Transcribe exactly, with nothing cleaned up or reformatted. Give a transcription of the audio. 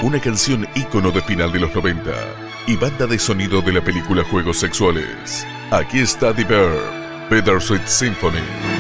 una canción ícono de final de los noventa y banda de sonido de la película Juegos Sexuales. Aquí está The Verb, Bittersweet Symphony.